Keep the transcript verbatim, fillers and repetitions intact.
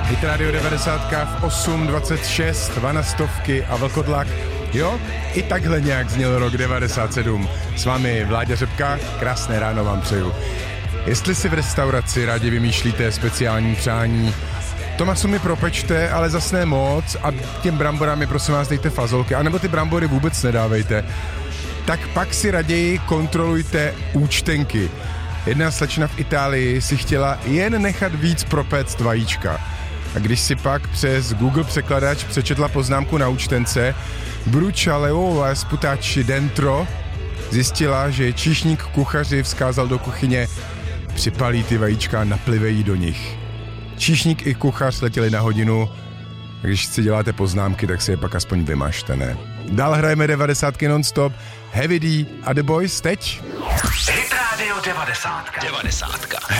Hit Radio devadesát v osm dvacet šest, Vanastovky a Vlkodlak. Jo, i takhle nějak zněl rok devadesát sedm. S vámi Vláďa Řepka, krásné ráno vám přeju. Jestli si v restauraci rádi vymýšlíte speciální přání, tomasu mi propečte, ale zas ne moc a těm bramborám mi prosím vás dejte fazolky, anebo ty brambory vůbec nedávejte, tak pak si raději kontrolujte účtenky. Jedna slečna v Itálii si chtěla jen nechat víc propéct vajíčka. A když si pak přes Google překladač přečetla poznámku na účtence Bruciale uova sputaci dentro, zjistila, že číšník kuchaři vzkázal do kuchyně připalí ty vajíčka a naplivej do nich. Číšník i kuchař letěli na hodinu, a když si děláte poznámky, tak si je pak aspoň vymažte, ne? Dál hrajeme devadesátky non-stop, Heavy D a The Boys teď. Hit Radio devadesátka. devadesátka.